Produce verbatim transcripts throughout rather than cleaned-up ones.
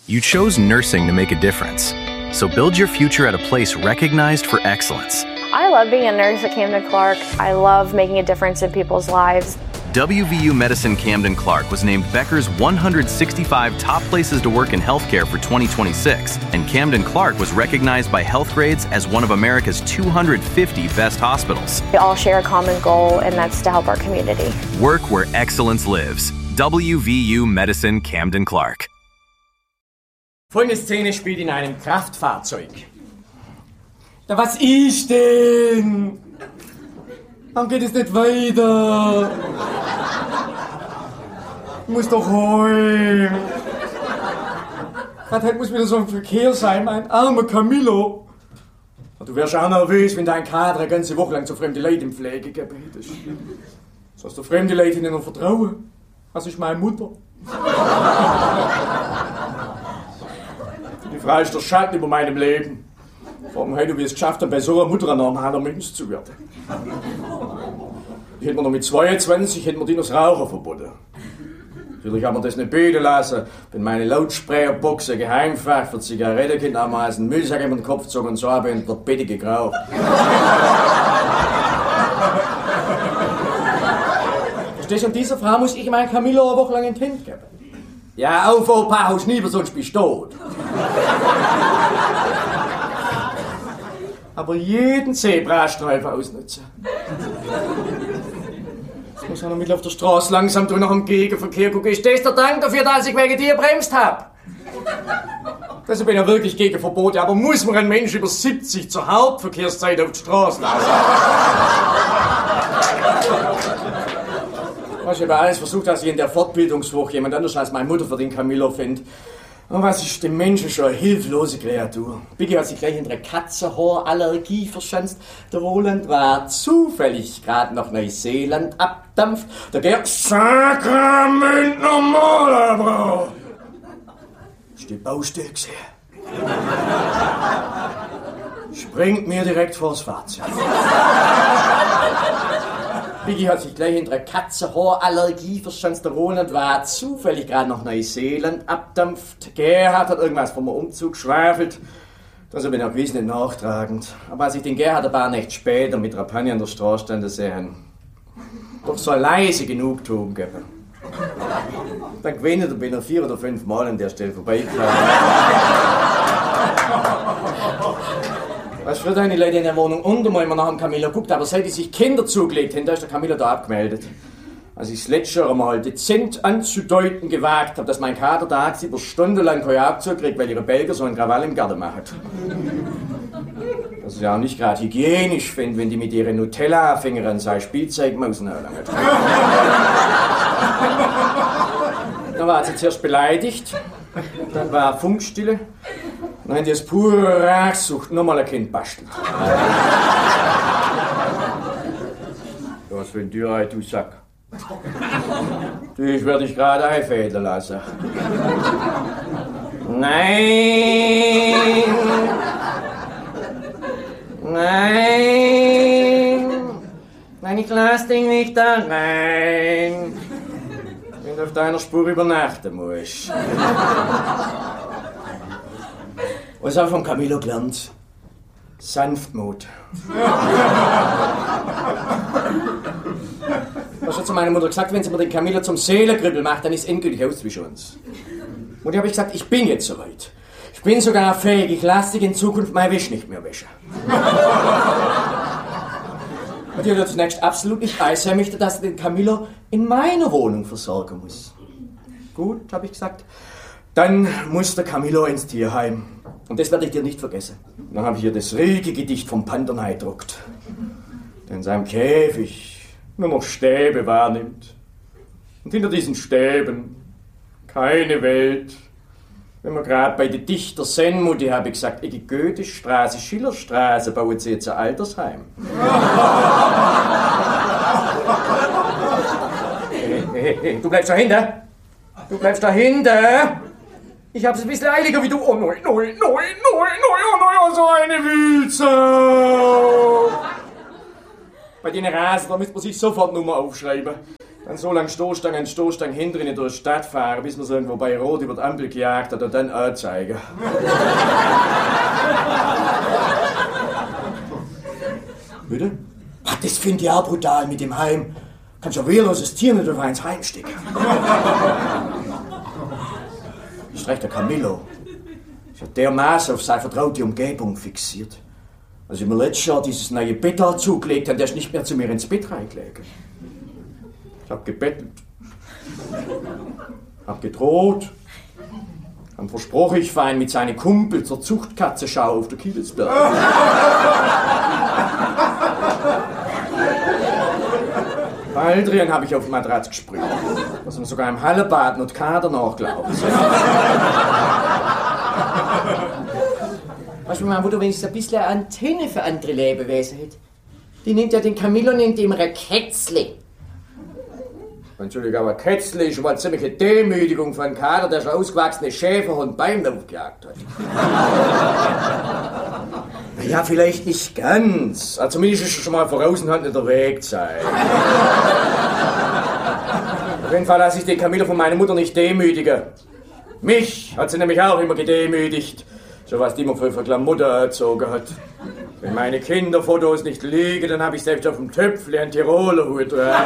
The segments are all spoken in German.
You chose nursing to make a difference. So build your future at a place recognized for excellence. I love being a nurse at Camden Clark. I love making a difference in people's lives. W V U Medicine Camden Clark was named Becker's one hundred sixty-five top places to work in healthcare for twenty twenty-six, and Camden Clark was recognized by Healthgrades as one of America's two hundred fifty best hospitals. We all share a common goal, and that's to help our community. Work where excellence lives. W V U Medicine Camden Clark. Folgende Szene spielt in einem Kraftfahrzeug. Da, was ist denn? Warum geht es nicht weiter? Ich muss doch heim. Gerade heute muss wieder so ein Verkehr sein, mein armer Camillo. Du wärst auch nervös, wenn dein Kader eine ganze Woche lang so fremde Leute in Pflege gegeben hättest. So hast du fremde Leute ihnen noch vertrauen. Das ist meine Mutter. Die Frau ist der Schatten über meinem Leben. Warum hätte ich es geschafft, bei so einer Mutter ein normaler Mensch zu werden? Ich hätte mir noch mit zweiundzwanzig hätte mir die noch das Rauchen verboten. Natürlich haben wir das nicht beten lassen. Wenn meine Lautsprecherbox ein Geheimfach für Zigaretten kennt, haben wir einen Müllsack in den Kopf gezogen und so habe ich in der Bette geraucht. Verstehst du, und dieser Frau muss ich meinen Camillo eine Woche lang in die Hand geben. Ja, auf, Opa, haust nie, sonst bist du tot. Aber jeden Zebrastreifen ausnutzen. Jetzt muss einer mit auf der Straße langsam durch nach dem Gegenverkehr gucken. Ist das der Dank dafür, dass ich wegen dir bremst hab? Deshalb bin ich ja wirklich gegen Verbote, aber muss man einen Mensch über siebzig zur Hauptverkehrszeit auf die Straße lassen? Ich habe alles versucht, dass ich in der Fortbildungswoche jemand anders als meine Mutter für den Camillo finde. Und was ist dem Menschen schon eine hilflose Kreatur? Biggie hat sich gleich in der Katzenhaarallergie verschanzt. Der Roland war zufällig gerade nach Neuseeland abdampft. Der Gerd Sakrament normaler Frau. Ist die Baustelle gesehen? Springt mir direkt vors Fahrzeug. Biggie hat sich gleich in der Katzenhaarallergie verschanzt. Der Roland war zufällig gerade nach Neuseeland abdampft. Gerhard hat irgendwas vom Umzug geschwafelt. Das habe ich noch gewiss nicht nachtragend. Aber als ich den Gerhard ein paar Nächte später mit Rapagne an der Straße stand, sehen, doch so eine leise Genugtuung geben. Dann gewinnt er, bin er vier oder fünf Mal an der Stelle vorbeigefahren. Was für deine Leute in der Wohnung unter mir immer nach dem Camillo guckt, aber seit die sich Kinder zugelegt haben, da ist der Camillo da abgemeldet. Als ich das letzte Mal dezent anzudeuten gewagt habe, dass mein Kater tagsüber stundenlang keinen Abzug kriegt, weil ihre Belgier so einen Krawall im Garten machen. Das ist ja auch nicht gerade hygienisch finde, wenn die mit ihren Nutella-Fingern an seine Spielzeugmausen erlangen. Dann war sie zuerst beleidigt, dann war Funkstille. Dann haben die das pure Rachsucht nochmal ein Kind bastelt. Was für ein Dürrheit, du Sack. Dich werde ich gerade einfädeln lassen. Nein! Nein! Nein, ich lass dich nicht da rein. Wenn du auf deiner Spur übernachten musst. Was habe ich vom Camillo gelernt? Sanftmut. Was hat zu meiner Mutter gesagt, wenn sie mir den Camillo zum Seelenkribbel macht, dann ist endgültig aus zwischen uns. Und ich habe gesagt, ich bin jetzt soweit. Ich bin sogar fähig, ich lasse dich in Zukunft meine Wäsche nicht mehr waschen. Und ich habe zunächst absolut nicht äußern möchte, dass ich den Camillo in meiner Wohnung versorgen muss. Gut, habe ich gesagt. Dann muss der Camillo ins Tierheim. Und das werde ich dir nicht vergessen. Dann habe ich hier das Rilke-Gedicht vom Pandern gedruckt. Der in seinem Käfig nur noch Stäbe wahrnimmt. Und hinter diesen Stäben keine Welt. Wenn wir gerade bei den Dichter Senmutti, habe ich gesagt, ich Goethestraße, Schillerstraße, bauen sie jetzt ein Altersheim. hey, hey, hey, du bleibst da hinten. Du bleibst da hinten. Ich hab's ein bisschen eiliger wie du. Oh nein, nein, nein, nein, nein, oh nein, oh so eine Wildsau. Bei den Rasen, da müsste man sich sofort Nummer aufschreiben. Dann so lange Stoßstange an Stoßstange hinten durch die Stadt fahren, bis man so irgendwo bei Rot über die Ampel gejagt hat und dann anzeigen. Bitte? Ach, das finde ich auch brutal mit dem Heim. Kannst ja wehrloses Tier nicht auf eins heimstecken. Das ist recht der Camillo. Ich habe dermaßen auf seine vertraute Umgebung fixiert. Als ich mir letztes Jahr dieses neue Bett zugelegt habe, der ist nicht mehr zu mir ins Bett reingelegen. Ich hab gebettelt. Hab gedroht. Hab versprochen, ich fahre ihn mit seinen Kumpel zur Zuchtkatzenschau auf der Kiebelsberg. Bei Adrian habe ich auf die Matratze gesprüht. Was man sogar im Hallenbad und Kader nachglaubt. Weißt du, wo du wenigstens ein bisschen eine Antenne für andere Lebewesen hättest? Die nimmt ja den Camillo, nimmt ihm ein Kätzli. Entschuldigung, aber Kätzli ist schon mal eine ziemliche Demütigung für einen Kader, der schon ausgewachsene Schäferhund beim aufgejagt hat. Ja, vielleicht nicht ganz. Also zumindest ist er schon mal voraus und hat nicht der Weg sein. Auf jeden Fall lasse ich den Camillo von meiner Mutter nicht demütigen. Mich hat sie nämlich auch immer gedemütigt. So was die immer für Klamotten erzogen hat. Wenn meine Kinderfotos nicht liegen, dann habe ich selbst auf dem Töpfli einen Tiroler Hut dran.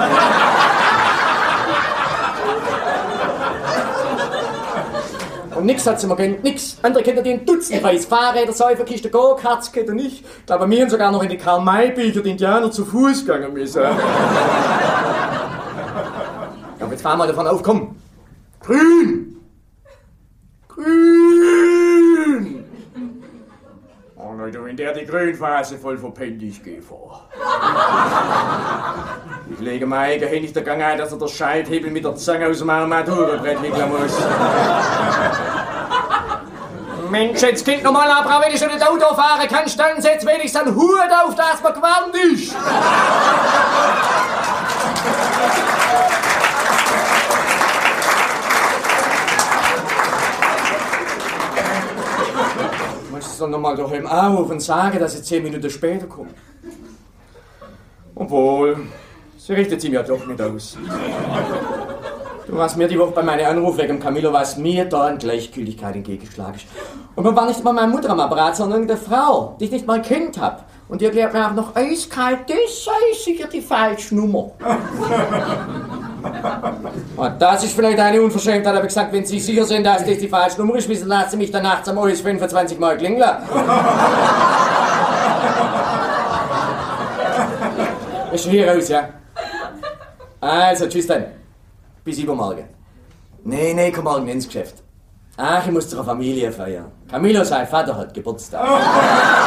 Und nix hat sie mir gegeben, nix. Andere Kinder, die in Dutzend weiß, Fahrräder, Säuferkiste, Go-Karts, geht nicht. Ich glaube, wir haben sogar noch in die Karl-May-Bücher die Indianer zu Fuß gegangen müssen. Ja, aber jetzt fahren wir davon auf, komm. Grün! Grün! Oh Leute, wenn der die Grünphase voll verpennt, ich geh vor. Ich lege mein eigen hin, nicht der Gang ein, dass er der Schalthebel mit der Zange aus dem Armaturenbrett wickeln muss. Mensch, jetzt Kind nochmal ab, wenn ich schon das Auto fahren kann, dann setz wenigstens einen Hut auf, dass man gewarnt ist. Ich muss es dann nochmal daheim auf und sagen, dass ich zehn Minuten später komme. Obwohl, sie richtet sie mir doch nicht aus. Du hast mir die Woche bei meinem Anruf wegen dem Camillo, was mir da an Gleichgültigkeit entgegengeschlagen ist. Und man war nicht mal meine Mutter am Apparat, sondern irgendeine Frau, die ich nicht mal kennt habe. Und die erklärt mir auch noch eiskalt, das sei sicher die falsche Nummer. Und das ist vielleicht eine Unverschämtheit, aber gesagt, wenn Sie sicher sind, dass das die falsche Nummer ist, wieso lassen Sie mich dann nachts am O S fünfundzwanzig Mal klingeln? Ist schon hier raus, ja? Also, tschüss dann. Bis übermorgen. Nee, nee, komm morgen ins Geschäft. Ach, ich muss zur Familie feiern. Camillo, sein Vater, hat Geburtstag.